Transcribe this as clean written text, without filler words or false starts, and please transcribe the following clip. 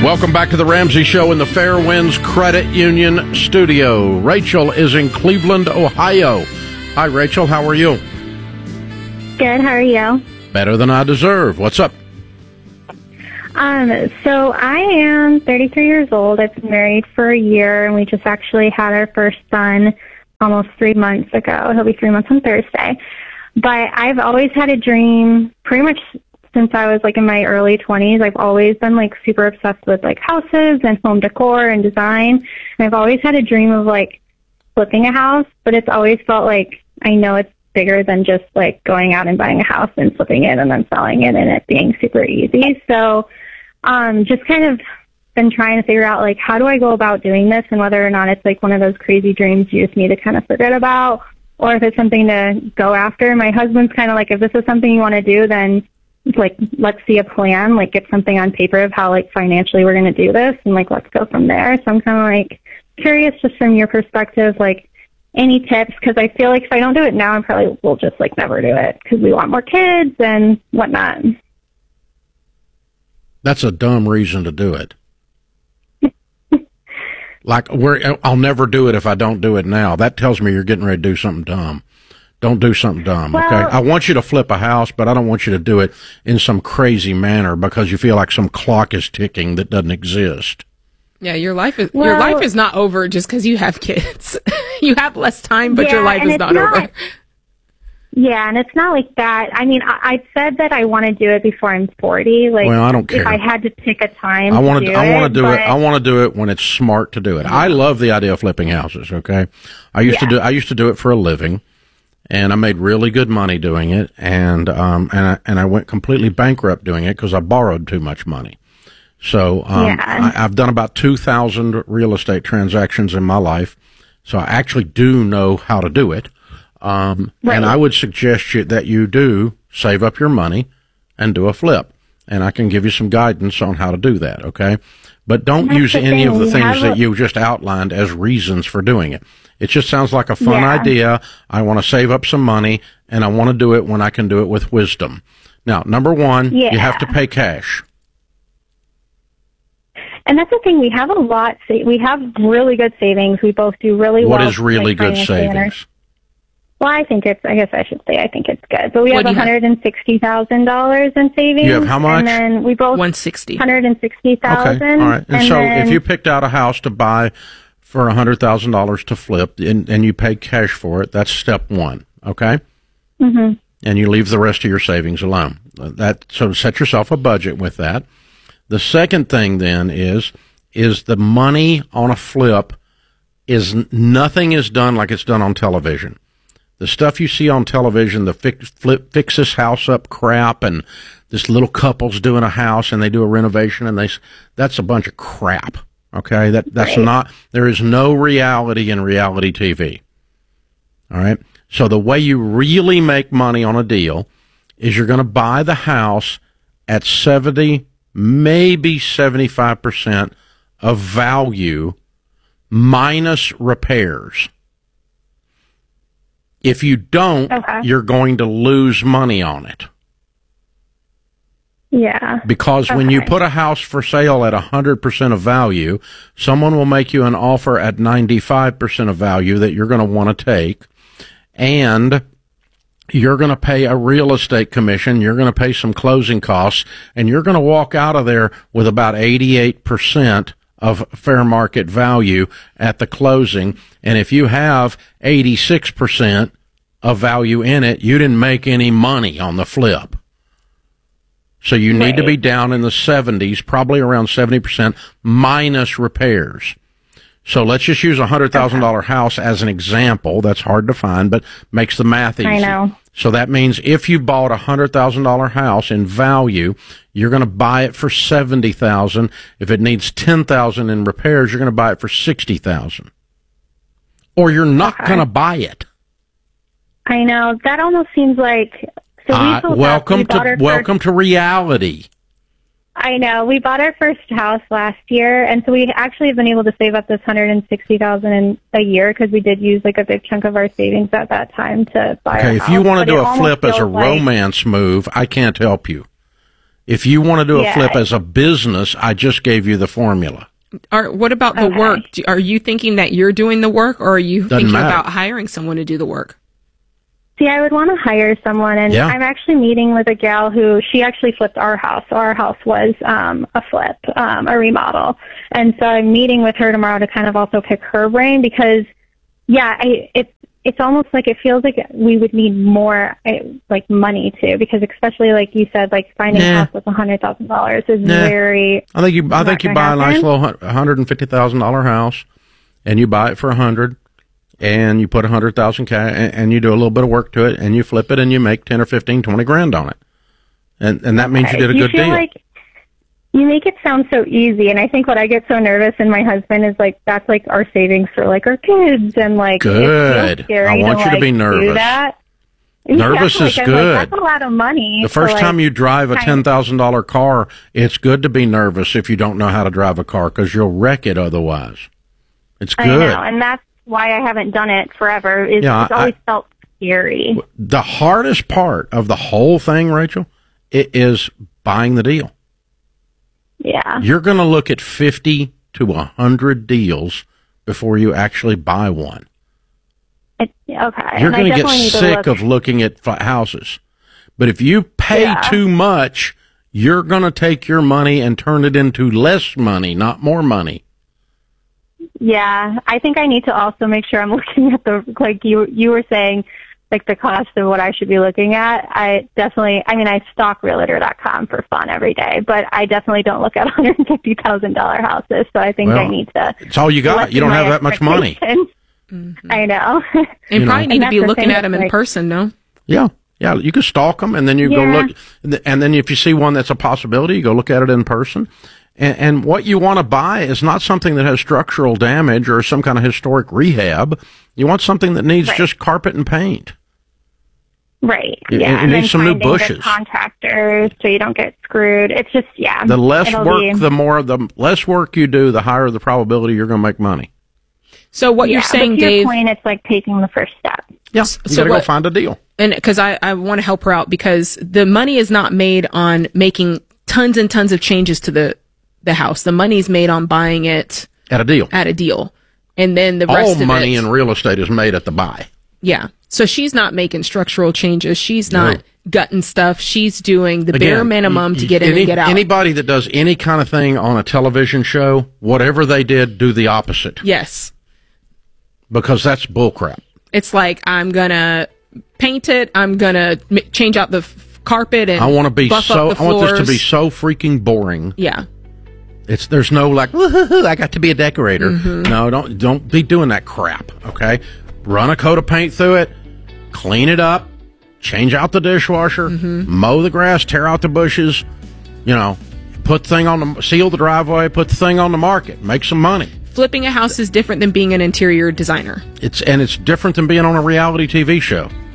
Welcome back to the Ramsey Show in the Fairwinds Credit Union studio. Rachel is in Cleveland, Ohio. Hi, Rachel. How are you? Good. How are you? Better than I deserve. What's up? So I am 33 years old. I've been married for a year, and we just actually had our first son almost 3 months ago. He'll be 3 months on Thursday. But I've always had a dream, pretty much since I was like in my early 20s. I've always been like super obsessed with like houses and home decor and design. And I've always had a dream of like flipping a house, but it's always felt like I know it's bigger than just like going out and buying a house and flipping it and then selling it and it being super easy. So just kind of been trying to figure out like how do I go about doing this and whether or not it's like one of those crazy dreams you just need to kind of forget about or if it's something to go after. My husband's kind of like, if this is something you want to do, then like let's see a plan, like get something on paper of how like financially we're going to do this and like let's go from there. So I'm kind of like curious just from your perspective, like any tips, because I feel like if I don't do it now, I probably will just like never do it because we want more kids and whatnot. That's a dumb reason to do it. Like, I'll never do it if I don't do it now. That tells me you're getting ready to do something dumb. Don't do something dumb, okay? I want you to flip a house, but I don't want you to do it in some crazy manner because you feel like some clock is ticking that doesn't exist. Yeah, your life is not over just because you have kids. You have less time, but your life is not over. Yeah, and it's not like that. I mean, I said that I want to do it before I'm 40. Like, well, I don't care. If I had to pick a time, I want to do it when it's smart to do it. I love the idea of flipping houses. Okay, I used to do it for a living, and I made really good money doing it, and I went completely bankrupt doing it because I borrowed too much money. So I've done about 2,000 real estate transactions in my life, so I actually do know how to do it. And I would suggest that you do save up your money and do a flip. And I can give you some guidance on how to do that, okay? But don't use any of the things that you just outlined as reasons for doing it. It just sounds like a fun idea. I want to save up some money, and I want to do it when I can do it with wisdom. Now, number one, you have to pay cash. And that's the thing. We have a lot. We have really good savings. We both do really well. What is really good savings? Well, I think I guess I should say I think it's good. But we have $160,000 in savings. You have how much? And then we both $160,000. $160,000. Okay, all right. And so if you picked out a house to buy for $100,000 to flip and you pay cash for it, that's step one, okay? Mm-hmm. And you leave the rest of your savings alone. So set yourself a budget with that. The second thing then is the money on a flip nothing is done like it's done on television. The stuff you see on television, the fix this house up crap, and this little couple's doing a house and they do a renovation and that's a bunch of crap. Okay, that's not. There is no reality in reality TV. All right. So the way you really make money on a deal is you're going to buy the house at 70, maybe 75% of value minus repairs. If you don't, you're going to lose money on it. Yeah. Because when you put a house for sale at 100% of value, someone will make you an offer at 95% of value that you're going to want to take, and you're going to pay a real estate commission, you're going to pay some closing costs, and you're going to walk out of there with about 88% of fair market value at the closing. And if you have 86% of value in it, you didn't make any money on the flip. So you need to be down in the 70s, probably around 70% minus repairs. So let's just use a $100,000 house as an example. That's hard to find, but makes the math easy. I know. So that means if you bought a $100,000 house in value, you're going to buy it for $70,000. If it needs $10,000 in repairs, you're going to buy it for $60,000. Or you're not going to buy it. I know. That almost seems like. So welcome to reality. I know. We bought our first house last year, and so we actually have been able to save up this $160,000 in a year because we did use like a big chunk of our savings at that time to buy. Okay, if you want to do a flip as a romance move, I can't help you. If you want to do a flip as a business, I just gave you the formula. What about the work? Are you thinking that you're doing the work, or are you thinking about hiring someone to do the work? See, I would want to hire someone, and I'm actually meeting with a gal who, she actually flipped our house. So our house was a flip, a remodel. And so I'm meeting with her tomorrow to kind of also pick her brain because, it's almost like it feels like we would need more, like, money, too, because especially, like you said, like, finding a house with $100,000 is very... I think you buy a nice little $150,000 house, and you buy it for $100,000. And you put $100,000 cash, and you do a little bit of work to it, and you flip it, and you make 10 or 15, 20 grand on it, and that means you did a good deal. Like you make it sound so easy, and I think what I get so nervous, and my husband is like, that's like our savings for like our kids, and like good. I want you to be nervous. Nervous is good. Like, that's a lot of money. The first time you drive a $10,000 car, it's good to be nervous if you don't know how to drive a car because you'll wreck it otherwise. It's good. I know, and that's why I haven't done it forever. It's always felt scary. The hardest part of the whole thing, Rachel, it is buying the deal. Yeah. You're going to look at 50 to 100 deals before you actually buy one. Okay. You're going to get sick of looking at houses. But if you pay too much, you're going to take your money and turn it into less money, not more money. Yeah, I think I need to also make sure I'm looking at like you were saying, like the cost of what I should be looking at. I stalk Realtor.com for fun every day, but I definitely don't look at $150,000 houses. So I think I need to. It's all you got. You don't have that much money. Mm-hmm. I know. And probably need to be looking at them in person, no? Yeah. Yeah, you can stalk them, and then you go look, and then if you see one that's a possibility, you go look at it in person. And what you want to buy is not something that has structural damage or some kind of historic rehab. You want something that needs just carpet and paint. Right. Yeah. It needs some new bushes. Contractors, so you don't get screwed. It's just The less work you do, the higher the probability you're going to make money. So what you're saying, but to Dave? Your point, it's like taking the first step. Yeah. You got to go find a deal. And because I want to help her out because the money is not made on making tons and tons of changes to the house. The money's made on buying it at a deal. And then the rest of it. All money in real estate is made at the buy. Yeah. So she's not making structural changes. She's not gutting stuff. She's doing the bare minimum to get in and get out. Anybody that does any kind of thing on a television show, whatever they did, do the opposite. Yes. Because that's bullcrap. It's like, I'm going to paint it. I'm going to change out the carpet and I want this to be so freaking boring. Yeah. There's no like, woohoo, I got to be a decorator. Mm-hmm. No, don't be doing that crap, okay? Run a coat of paint through it, clean it up, change out the dishwasher, mow the grass, tear out the bushes, seal the driveway, put the thing on the market, make some money. Flipping a house is different than being an interior designer. It's different than being on a reality TV show.